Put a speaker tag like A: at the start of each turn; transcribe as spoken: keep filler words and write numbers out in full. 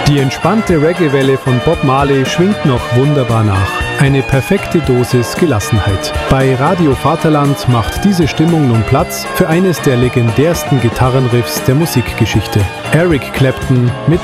A: Die entspannte Reggae-Welle von Bob Marley schwingt noch wunderbar nach. Eine perfekte Dosis Gelassenheit. Bei Radio Vaterland macht diese Stimmung nun Platz für eines der legendärsten Gitarrenriffs der Musikgeschichte. Eric Clapton mit